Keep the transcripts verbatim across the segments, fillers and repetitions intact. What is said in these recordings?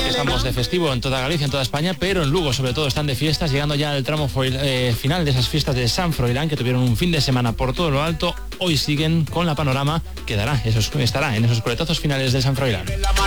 Estamos de festivo en toda Galicia, en toda España, pero en Lugo sobre todo están de fiestas, llegando ya al tramo eh, final de esas fiestas de San Froilán, que tuvieron un fin de semana por todo lo alto. Hoy siguen con la panorama que dará, esos, estará en esos coletazos finales de San Froilán.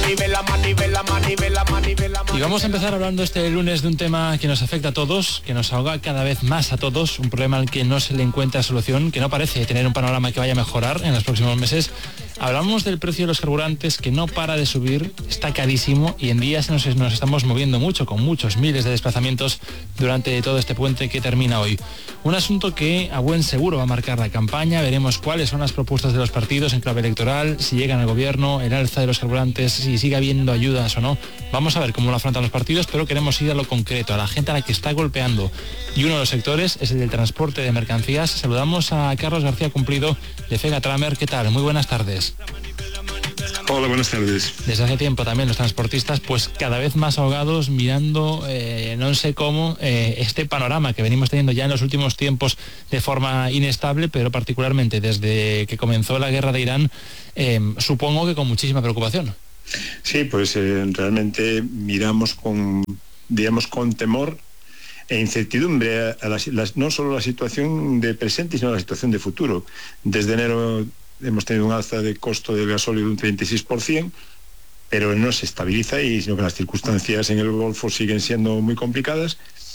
Y vamos a empezar hablando este lunes de un tema que nos afecta a todos, que nos ahoga cada vez más a todos, un problema al que no se le encuentra solución, que no parece tener un panorama que vaya a mejorar en los próximos meses. Hablamos del precio de los carburantes, que no para de subir, está carísimo y en días nos, nos estamos moviendo mucho, con muchos miles de desplazamientos durante todo este puente que termina hoy. Un asunto que a buen seguro va a marcar la campaña. Veremos cuáles son las propuestas de los partidos en clave electoral, si llegan al gobierno, el alza de los carburantes, si sigue habiendo ayudas o no. Vamos a ver cómo lo afrontan los partidos, pero queremos ir a lo concreto, a la gente a la que está golpeando. Y uno de los sectores es el del transporte de mercancías. Saludamos a Carlos García Cumplido de Fegatramer. ¿Qué tal? Muy buenas tardes. Hola, buenas tardes. Desde hace tiempo también los transportistas pues cada vez más ahogados mirando, eh, no sé cómo, eh, este panorama que venimos teniendo ya en los últimos tiempos de forma inestable, pero particularmente desde que comenzó la guerra de Irán, eh, supongo que con muchísima preocupación. Sí, pues eh, realmente miramos con, digamos, con temor e incertidumbre a, a la, la, no solo la situación de presente, sino la situación de futuro. Desde enero hemos tenido un alza de costo del gasóleo de un treinta y seis por ciento, pero no se estabiliza, y sino que las circunstancias en el Golfo siguen siendo muy complicadas,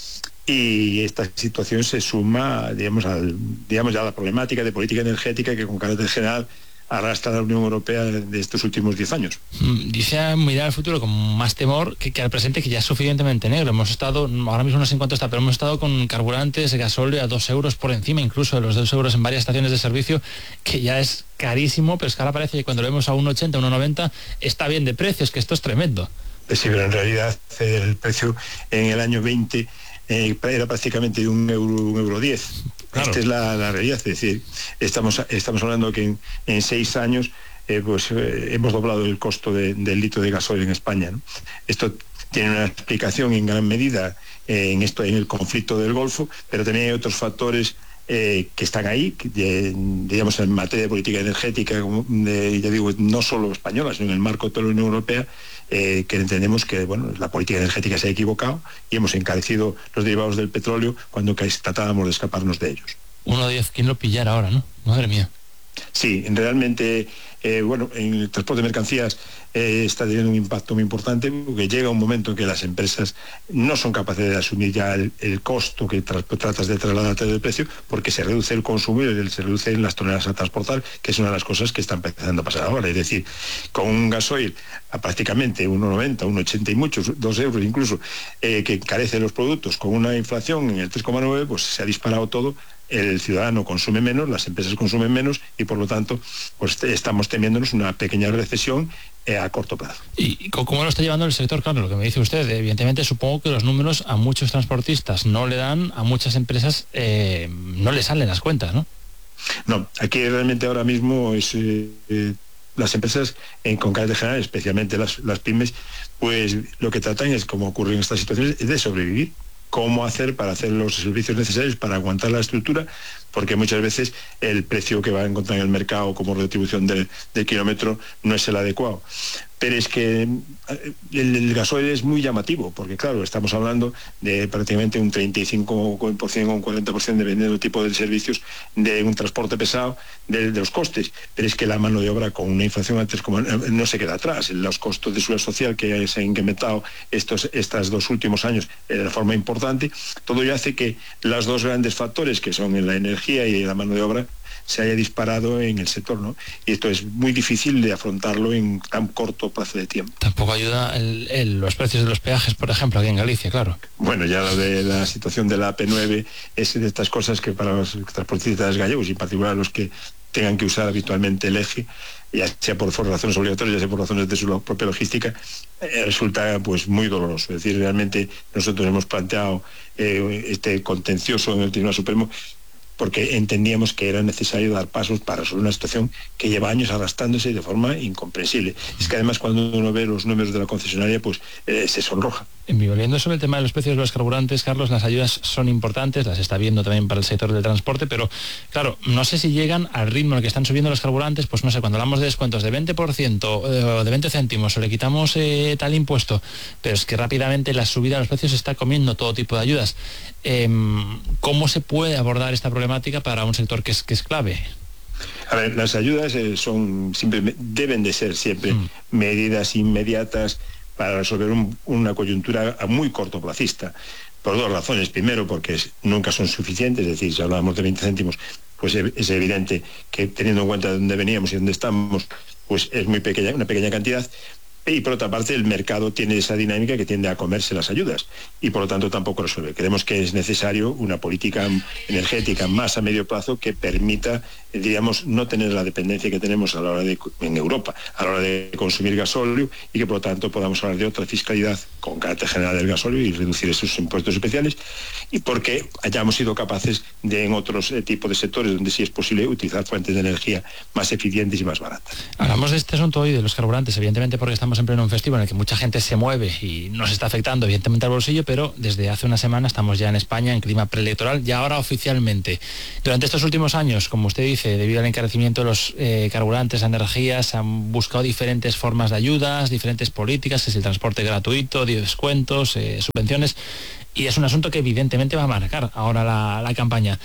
y esta situación se suma, digamos, al, digamos ya a la problemática de política energética que con carácter general arrastra a la Unión Europea de estos últimos diez años. Dice a mirar al futuro con más temor que, que al presente, que ya es suficientemente negro. Hemos estado, ahora mismo no sé en cuánto está, pero hemos estado con carburantes de gasóleo a dos euros por encima, incluso de los dos euros en varias estaciones de servicio, que ya es carísimo, pero es que ahora parece que cuando lo vemos a uno ochenta, uno noventa, está bien de precios, que esto es tremendo. Sí, pero en realidad el precio en el año veinte eh, era prácticamente de un euro, un euro diez. Claro. Esta es la, la realidad, es decir, estamos, estamos hablando que en, en seis años eh, pues, eh, hemos doblado el costo de, del litro de gasoil en España, ¿no? Esto tiene una explicación en gran medida eh, en esto, en el conflicto del Golfo, pero también hay otros factores eh, que están ahí, que, de, digamos, en materia de política energética, de, ya digo, no solo española, sino en el marco de toda la Unión Europea, eh, que entendemos que bueno, la política energética se ha equivocado y hemos encarecido los derivados del petróleo cuando tratábamos de escaparnos de ellos. Uno diez, ¿quién lo pillara ahora, no? Madre mía. Sí, realmente, eh, bueno, en el transporte de mercancías eh, está teniendo un impacto muy importante, porque llega un momento en que las empresas no son capaces de asumir ya el, el costo que tra tratas de trasladarte del precio, porque se reduce el consumo y se reducen las toneladas a transportar, que es una de las cosas que está empezando a pasar ahora. Es decir, con un gasoil a prácticamente uno noventa, uno ochenta y muchos, dos euros incluso, eh, que encarece los productos, con una inflación en el tres coma nueve, pues se ha disparado todo. El ciudadano consume menos, las empresas consumen menos y por lo tanto pues estamos temiéndonos una pequeña recesión eh, a corto plazo. ¿Y cómo lo está llevando el sector? Claro, lo que me dice usted, evidentemente supongo que los números a muchos transportistas no le dan, a muchas empresas eh, no le salen las cuentas, ¿no? No, aquí realmente ahora mismo es... Eh, eh, las empresas, en con carácter general, especialmente las, las pymes, pues lo que tratan es, como ocurre en estas situaciones, es de sobrevivir. Cómo hacer para hacer los servicios necesarios para aguantar la estructura, porque muchas veces el precio que va a encontrar en el mercado como retribución del, del kilómetro no es el adecuado. Pero es que el, el gasoil es muy llamativo, porque claro, estamos hablando de prácticamente un treinta y cinco por ciento o un cuarenta por ciento dependiendo del tipo de servicios de un transporte pesado, de, de los costes. Pero es que la mano de obra con una inflación antes como no se queda atrás. Los costos de seguridad social que se han incrementado estos, estos dos últimos años de forma importante, todo ello hace que los dos grandes factores, que son la energía y la mano de obra, se haya disparado en el sector, ¿no? Y esto es muy difícil de afrontarlo en tan corto plazo de tiempo. Tampoco ayuda el, el, los precios de los peajes, por ejemplo, aquí en Galicia, claro. Bueno, ya lo de la situación de la A P nueve es de estas cosas que para los transportistas gallegos, y en particular los que tengan que usar habitualmente el eje, ya sea por razones obligatorias, ya sea por razones de su propia logística, eh, resulta pues muy doloroso. Es decir, realmente nosotros hemos planteado eh, este contencioso en el Tribunal Supremo porque entendíamos que era necesario dar pasos para resolver una situación que lleva años arrastrándose de forma incomprensible. Es que además cuando uno ve los números de la concesionaria, pues eh, se sonroja. Volviendo sobre el tema de los precios de los carburantes, Carlos, las ayudas son importantes, las está viendo también para el sector del transporte, pero claro, no sé si llegan al ritmo al que están subiendo los carburantes, pues no sé, cuando hablamos de descuentos de veinte por ciento o de veinte céntimos o le quitamos eh, tal impuesto, pero es que rápidamente la subida de los precios está comiendo todo tipo de ayudas. Eh, ¿Cómo se puede abordar esta problemática para un sector que es, que es clave? A ver, las ayudas eh, son simplemente, deben de ser siempre mm. medidas inmediatas para resolver un, una coyuntura a muy cortoplacista, por dos razones. Primero, porque es, nunca son suficientes, es decir, si hablábamos de veinte céntimos, pues es evidente que teniendo en cuenta de dónde veníamos y dónde estamos, pues es muy pequeña, una pequeña cantidad. Y por otra parte, el mercado tiene esa dinámica que tiende a comerse las ayudas y por lo tanto tampoco resuelve. Creemos que es necesario una política energética más a medio plazo que permita, diríamos, no tener la dependencia que tenemos a la hora de, en Europa, a la hora de consumir gasóleo y que por lo tanto podamos hablar de otra fiscalidad con carácter general del gasóleo y reducir esos impuestos especiales, y porque hayamos sido capaces de en otros eh, tipos de sectores donde sí es posible utilizar fuentes de energía más eficientes y más baratas. Hablamos de este asunto hoy de los carburantes, evidentemente porque estamos en pleno un festival en el que mucha gente se mueve y nos está afectando evidentemente al bolsillo, pero desde hace una semana estamos ya en España en clima preelectoral y ahora oficialmente. Durante estos últimos años, como usted dice, debido al encarecimiento de los eh, carburantes, energías, se han buscado diferentes formas de ayudas, diferentes políticas, que es el transporte gratuito, descuentos, eh, subvenciones, y es un asunto que evidentemente va a marcar ahora la, la campaña.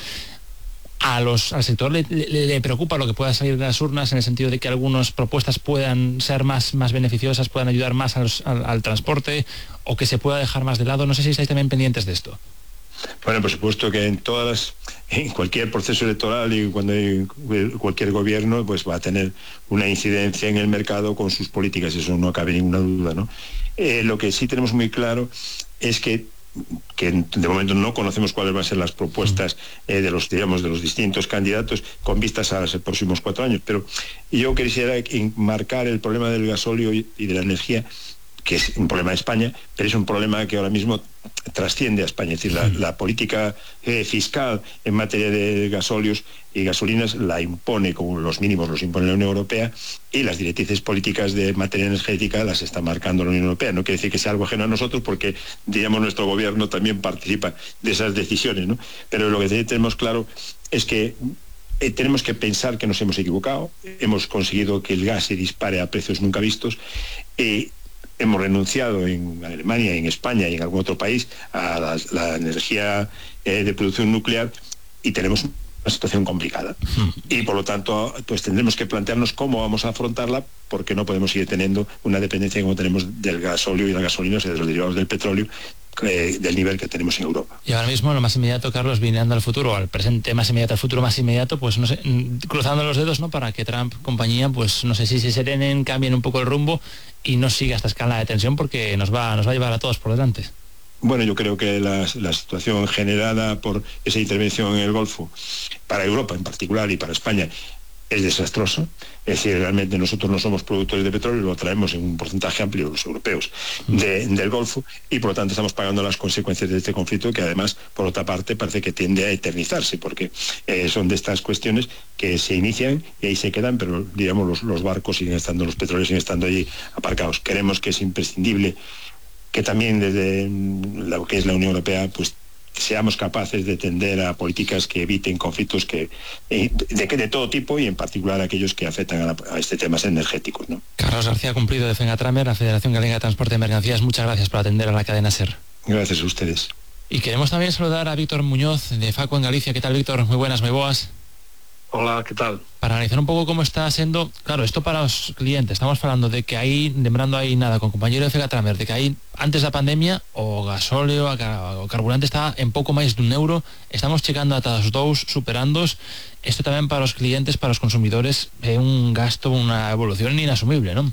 A los, al sector le, le, le preocupa lo que pueda salir de las urnas, en el sentido de que algunas propuestas puedan ser más, más beneficiosas, puedan ayudar más a los, al, al transporte, o que se pueda dejar más de lado. No sé si estáis también pendientes de esto. Bueno, por supuesto que en todas las, en cualquier proceso electoral y cuando hay cualquier gobierno, pues va a tener una incidencia en el mercado con sus políticas, eso no cabe ninguna duda, ¿no? Eh, lo que sí tenemos muy claro es que que de momento no conocemos cuáles van a ser las propuestas eh, de los, digamos, de los distintos candidatos con vistas a los próximos cuatro años, pero yo quisiera marcar el problema del gasóleo y, y de la energía, que es un problema de España, pero es un problema que ahora mismo trasciende a España. Es decir, la, la política eh, fiscal en materia de gasóleos y gasolinas la impone, como los mínimos los impone la Unión Europea, y las directrices políticas de materia energética las está marcando la Unión Europea. No quiere decir que sea algo ajeno a nosotros, porque, digamos, nuestro gobierno también participa de esas decisiones, ¿no? Pero lo que tenemos claro es que Eh, tenemos que pensar que nos hemos equivocado, hemos conseguido que el gas se dispare a precios nunca vistos, eh, hemos renunciado en Alemania, en España y en algún otro país a la, la energía eh, de producción nuclear, y tenemos una situación complicada. Y por lo tanto, pues tendremos que plantearnos cómo vamos a afrontarla, porque no podemos seguir teniendo una dependencia como tenemos del gasóleo y la gasolina, o sea, de los derivados del petróleo, eh, del nivel que tenemos en Europa. Y ahora mismo lo más inmediato, Carlos, mirando al futuro, al presente más inmediato, al futuro más inmediato, pues no sé, cruzando los dedos, ¿no?, para que Trump, compañía, pues no sé si se serenen, cambien un poco el rumbo y no siga esta escala de tensión, porque nos va, nos va a llevar a todos por delante. Bueno, yo creo que la, la situación generada por esa intervención en el Golfo, para Europa en particular y para España, es desastroso. Es decir, realmente nosotros no somos productores de petróleo, lo traemos en un porcentaje amplio, los europeos, de, del Golfo, y por lo tanto estamos pagando las consecuencias de este conflicto, que además, por otra parte, parece que tiende a eternizarse, porque eh, son de estas cuestiones que se inician y ahí se quedan, pero digamos los, los barcos siguen estando, los petróleos siguen estando allí aparcados. Creemos que es imprescindible que también desde lo que es la Unión Europea, pues seamos capaces de tender a políticas que eviten conflictos que de, de, de todo tipo, y en particular aquellos que afectan a, la, a este temas energéticos, ¿no? Carlos García Cumplido, de Fenatramer, la Federación Galega de Transporte de Mercancías, muchas gracias por atender a la cadena SER. Gracias a ustedes. Y queremos también saludar a Víctor Muñoz, de Faco en Galicia. ¿Qué tal, Víctor? Muy buenas, muy boas. Hola, ¿qué tal? Para analizar un pouco como está sendo, claro, esto para os clientes, estamos falando de que aí, lembrando aí nada, con compañero de Fenatramer, de que aí, antes da pandemia, o gasóleo, o carburante está en pouco máis dun euro, estamos chegando ata os dous, superándos. Isto tamén para os clientes, para os consumidores, é un gasto, unha evolución inasumible, non?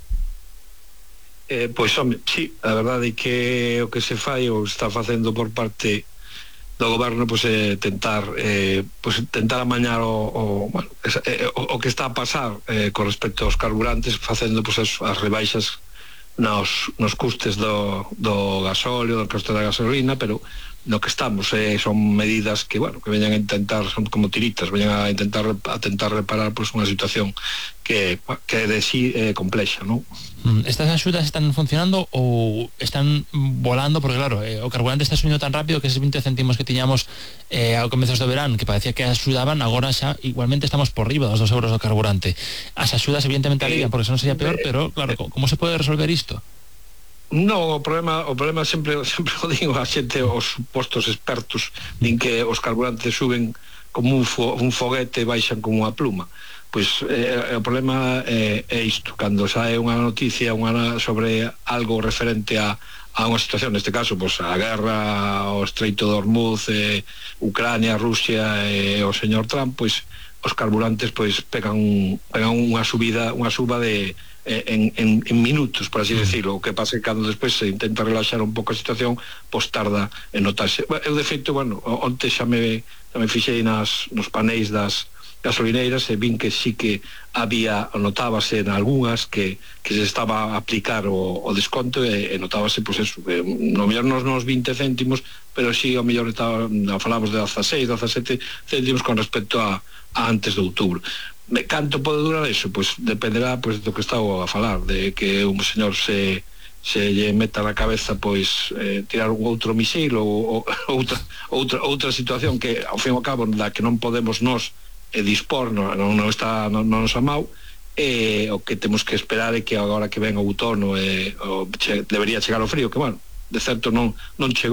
Eh, pois, home, sí, a verdade é que o que se fai ou está facendo por parte do goberno, pois, é tentar eh, pois, tentar amañar o, o, bueno, es, eh, o, o que está a pasar eh, con respecto aos carburantes, facendo pois, as, as rebaixas nos, nos custes do, do gasóleo, do coste da gasolina, pero no que estamos, eh, son medidas que, bueno, que veñan a intentar, son como tiritas, veñan a intentar a tentar reparar pois pues, unha situación que, que de sí é eh, complexa, non? Estas axudas están funcionando ou están volando? Porque claro, eh, o carburante está subindo tan rápido que eses vinte céntimos que tiñamos eh, ao comezos do verán, que parecía que axudaban, agora xa igualmente estamos por riba dos dos euros do carburante. As axudas evidentemente alivian, porque se non sería peor, pero claro, como se pode resolver isto? No, o problema, o problema sempre, sempre o digo a xente, os supostos expertos din que os carburantes suben como un, fo, un foguete e baixan como unha pluma. Pois eh, o problema é, é isto, cando sae unha noticia unha sobre algo referente a, a unha situación, neste caso pois, a guerra, o Estreito de Hormuz, eh, Ucrania, Rusia e o señor Trump, pois os carburantes pois pegan, pegan unha subida, unha suba de En, en, en minutos, por así decirlo. O que pasa é que cando despois se intenta relaxar un pouco a situación, pois tarda en notarse. Eu, de feito, bueno, onte xa me, xa me fixei nas, nos paneis das gasolineiras e vin que sí que había, notábase en algunhas que, que se estaba a aplicar o, o desconto e, e notábase, pois eso, que no mellor nos, nos vinte céntimos, pero sí, ao mellor estaba, falamos de dezaseis, dezasete céntimos con respecto a, a antes de outubro. Canto pode durar eso? Pois dependerá pois, do que estaba a falar, de que un señor se, se lle meta na cabeza pois eh, tirar un outro misil ou, ou outra, outra, outra situación que ao fin e ao cabo da que non podemos nós eh, dispor, non, non está non, non nos amau, e o que temos que esperar é que agora que ven o outono eh, o, che, debería chegar o frío, que bueno, de certo non, non chegou.